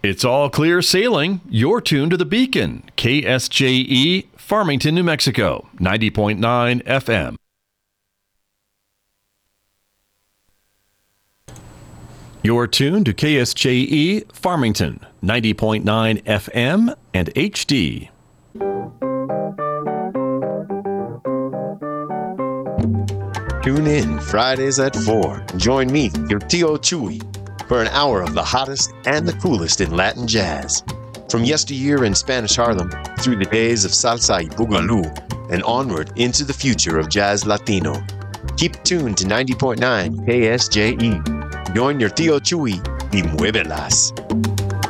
It's all clear sailing. You're tuned to the Beacon, KSJE, Farmington, New Mexico, 90.9 FM. You're tuned to KSJE, Farmington, 90.9 FM and HD. Tune in Fridays at 4 and join me, your Tio Chuy, for an hour of the hottest and the coolest in Latin jazz. From yesteryear in Spanish Harlem through the days of salsa y boogaloo and onward into the future of jazz Latino. Keep tuned to 90.9 KSJE. Join your Tio Chuy y muévelas.